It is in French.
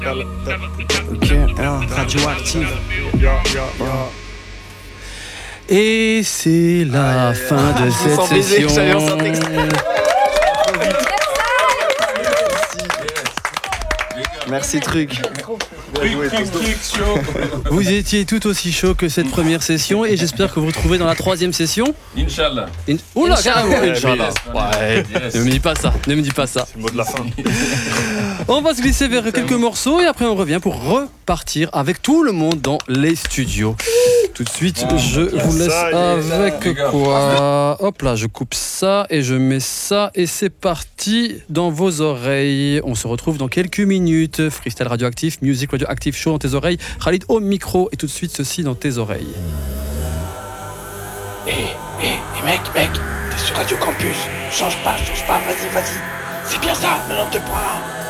Ok, alors, radioactive. Et c'est la fin de cette session. Merci Truc. Vous étiez tout aussi chaud que cette première session et j'espère que vous vous retrouvez dans la troisième session. Inch'Allah. Oula, carrément, Inch'Allah. Ouais, ne me dis pas ça, ne me dis pas ça. C'est le mot de la fin. On va se glisser vers quelques morceaux et après on revient pour repartir avec tout le monde dans les studios. Tout de suite, je vous laisse avec quoi? Hop là, je coupe ça et je mets ça et c'est parti dans vos oreilles. On se retrouve dans quelques minutes. Freestyle radioactif, music radioactive show dans tes oreilles. Khalid au micro et tout de suite ceci dans tes oreilles. Mec, t'es sur Radio Campus. Change pas, vas-y. C'est bien ça, 92 points.